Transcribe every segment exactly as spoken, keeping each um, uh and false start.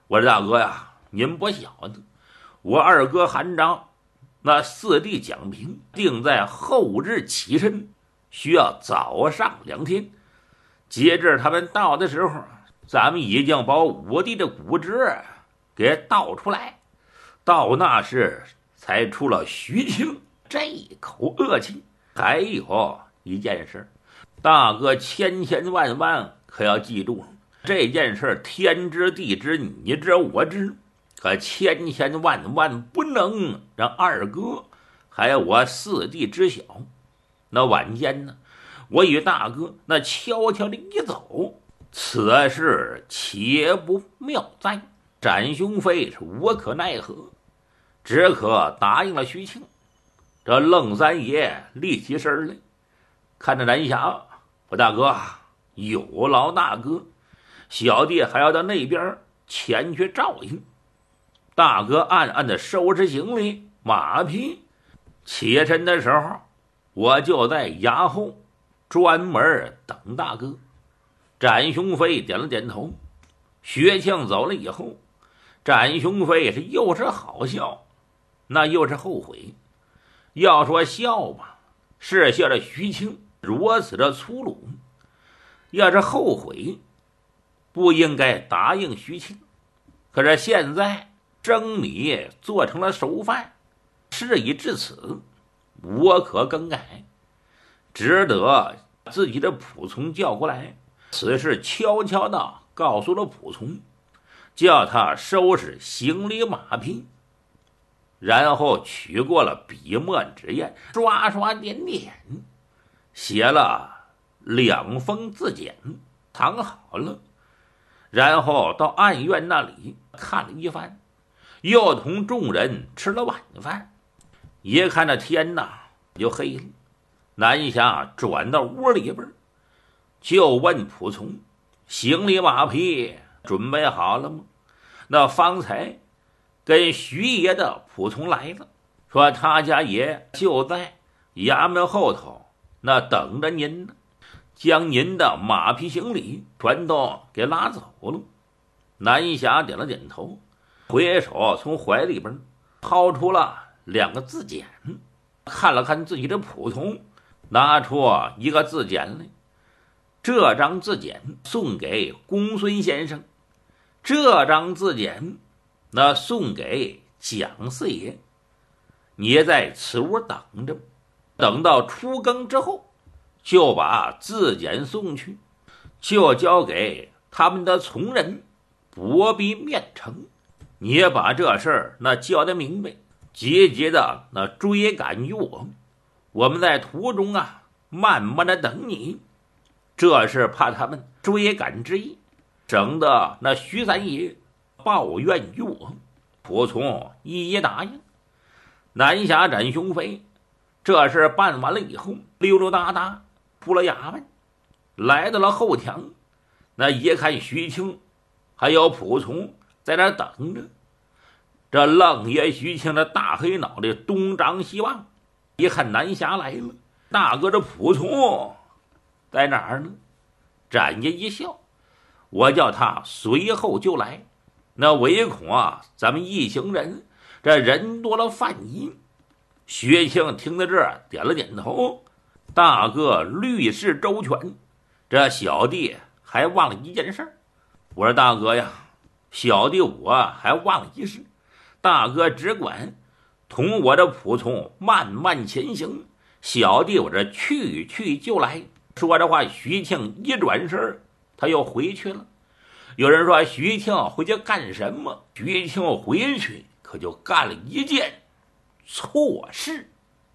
我说大哥呀，您不晓得，我二哥韩章那四弟蒋平定在后日起身，需要早上两天。截至他们到的时候，咱们已经把五弟的骨折给倒出来，到那时才出了徐庆这口恶气。还有一件事，大哥千千万万可要记住了，这件事天知地知你知我知，可千千万万不能让二哥还有我四弟知晓。那晚间呢，我与大哥那悄悄的一走，此事且不妙哉。展雄飞是无可奈何，只可答应了徐庆。这愣三爷立起身来，看着南霞，我大哥有劳大哥，小弟还要到那边前去照应。大哥暗暗的收拾行李马匹，起身的时候，我就在衙后专门等大哥。展雄飞点了点头。薛庆走了以后，展雄飞是又是好笑，那又是后悔。要说笑吧，是笑着徐庆如此的粗鲁；要是后悔，不应该答应徐庆。可是现在蒸米做成了熟饭，事已至此，无可更改，只得自己的仆从叫过来。此事悄悄地告诉了仆从，叫他收拾行李马匹，然后取过了笔墨纸砚，刷刷点点写了两封字简，藏好了，然后到暗院那里看了一番，又同众人吃了晚饭。一看那天呐就黑了，南霞转到屋里边，就问仆从：行李马匹准备好了吗？那方才跟徐爷的仆从来了，说他家爷就在衙门后头那等着您呢，将您的马匹行李全都给拉走了。南霞点了点头，回手从怀里边掏出了两个字简，看了看自己的仆从，拿出一个字简来。这张字简送给公孙先生，这张字简那送给蒋四爷，你在此屋等着，等到初更之后，就把字简送去，就交给他们的从人不必面呈。你也把这事儿那交代明白，积极的那追赶于我，我们在途中啊慢慢的等你。这是怕他们追赶之意，整的那徐三爷抱怨于我。仆从一一答应。南霞展雄飞这事办完了以后，溜溜达达出了衙门，来到了后墙。那一看徐庆还有仆从在那等着，这愣爷徐庆的大黑脑袋东张西望，一看南霞来了，大哥这仆从在哪儿呢？展爷一笑，我叫他随后就来。那唯恐啊咱们一行人这人多了犯疑。薛庆听到这儿点了点头，大哥虑事周全，这小弟还忘了一件事。我说大哥呀，小弟我还忘了一事，大哥只管同我的仆从慢慢前行，小弟我这去去就来。说这话，徐庆一转身他又回去了。有人说徐庆回去干什么？徐庆回去可就干了一件错事。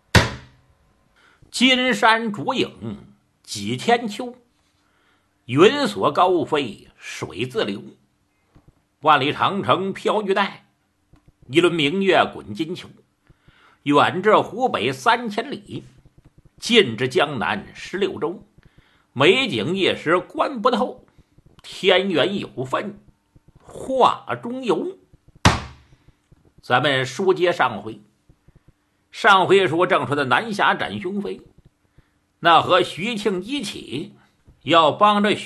金山烛影几千秋，云锁高飞水自流。万里长城飘玉带，一轮明月滚金球。远至湖北三千里，近至江南十六州。美景一时观不透，天缘有分画中游。咱们书接上回，上回书正说的南侠展雄飞，那和徐庆一起要帮着